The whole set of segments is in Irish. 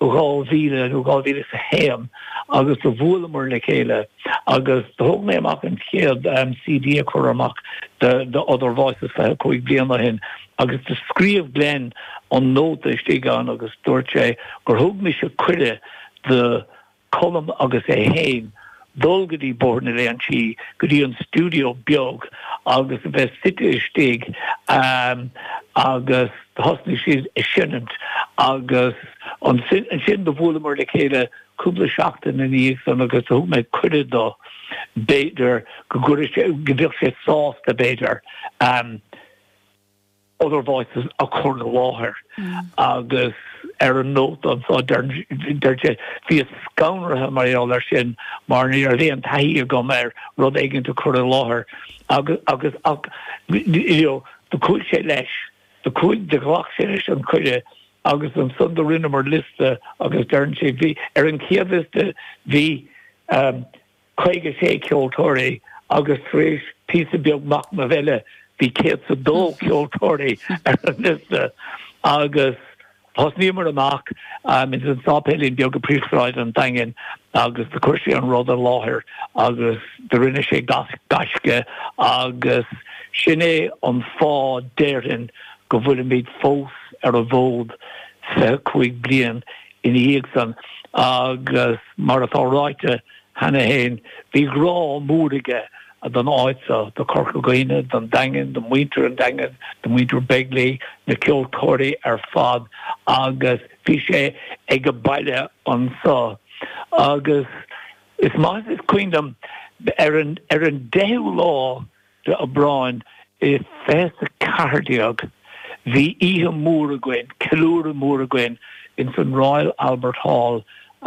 nugávíle sa héam agus do bhualamar le chéile agus thug mé amach an chéad CD a chur amach the other voices fa chuig bliana hin agus de scríomh Glenn an nóta stíán agus dúirt sé gur thug mi se cuide de column agus é héin dulgadí borna le an tí go dtí an studio beag agus bheith site stig agus hosna siad i sinnant agus an sin do bhualamar le chéile cúpla seachtain in íos agus thug mé cuide do béidir go bhíoh sé sás de béidir other voices a chur na láthair agus an nót an sá derje hí scaunrathe mar ar sin mar ní ar bhí an taí go mar rud éigen tú chur na láthair agus de chuid sé leis de chuid de ghlach sé leis an chuide agus an sun do rinne mar liste agus dern sé bhí ar an céadiste bhí chuige sé ceoltóirí agus tríéis pí beag mac na bheile bhí céad sa dó ceoltóirí ar an liste agus Has nímar amach in an sápélín beag go príomhráid an daingin agus de chuirsí an rud a láthair agus de rinne sé gasce agus sinné an fá déirin go bhfuil míid fós ar a bhód sa chuig blian in íagsan agus mar atá ráite hena héin bhí grá múrige a don áitsa do corca gaine don daingin don muinter an daingin don muinter beglí na ceoltóirí ar fad agus bhí sé ag go baile an sá agus is más is cuindam ar an 10 lá de abráin I fés a cardiog hí ihe mór a gwein kilúra mór a gwein in san Royal Albert Hall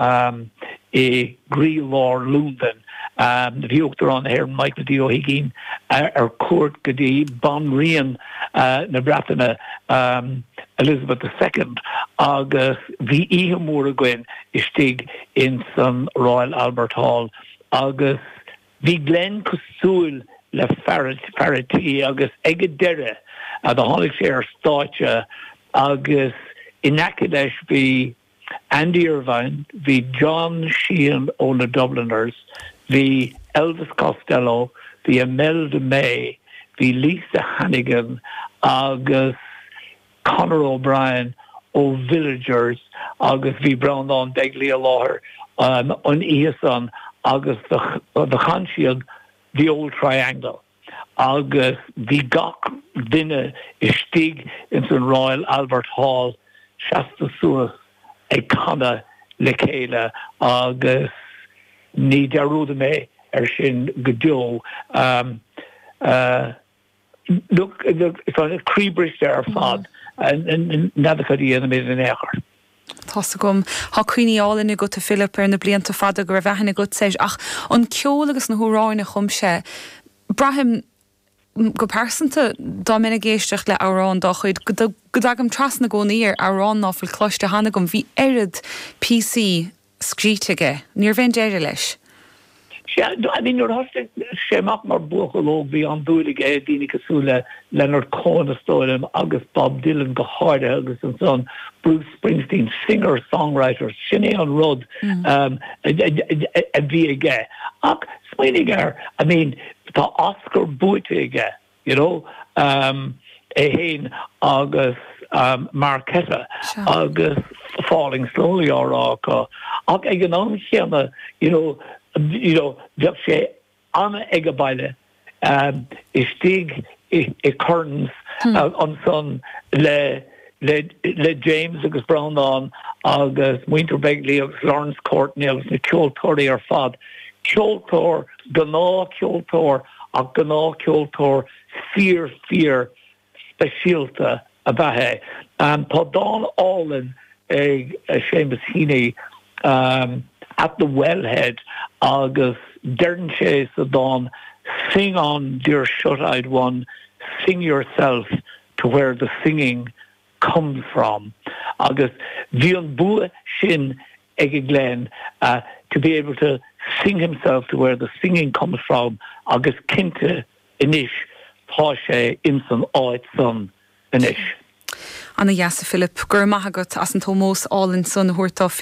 I Grí Lár Lúndan bhíochttar an ar Michael D. O'Higgin ar cuat go dtí ban rian na breataine Elizabeth II agus bhí ihe mór a gwein istig in san Royal Albert Hall agus bhí Glenn cosúil le ferretí agus ige deire a tháinig sé ar stáite agus inaice leis bhí Andy Irvine, bhí John Sheehan ó na Dubliners, bhí Elvis Costello, bhí Imelda May, bhí Lisa Hannigan agus Conor O'Brien ó Villagers agus bhí Brown Begley a láthair an Iasan agus the Chanshiad the Old Triangle agus bhí gach duine istig in san Royal Albert Hall Shasta Suas ag canna le chéile agus ní dearúda mé ar sin go deo look if I críbris ar fad and nadachadí an mé an éair. Tá gom há cuioineálainna go Philip ar na blianta fada go bheithna go séis ach an ceol agus na húráinna chumse brahim go persanta dámina géisteach le árán dá chuid go agam trasna gcónaíar árán náfuil cloiste hana gom bhí airad PC scríteige níor bhain déire leis. I mean, you're hosting Shemak mar buchalog be on dulig Dini Kasula, Leonard Cohen Stolen, August Bob Dylan, Gaharda, August and son, Bruce Springsteen, singer songwriters, Sinead Rudd, and be gay. Ak Swiniger, I mean, the Oscar Buitige, you know, Ahin, August Marquetta, August Falling Slowly or Ak Eganon Shema, you know, just say Anna Egabaile, Stig Curtains on son le James agus Brown on August Winter Begley agus Lawrence Courtney agus na Ceoltóirí ar fad Ceoltóir gná Ceoltóir a gná Ceoltóir fear speisialta a bheithe tá Don Allen ag Seamus Heaney at the wellhead agus dern sé sa Don sing on dear shut-eyed one, sing yourself to where the singing comes from. Agus bhí an bua sin ag Glenn to be able to sing himself to where the singing comes from agus cinte inis tá sé in san áit son inis. Anna Philip gur maithagat as an Tomós Allin son huirtá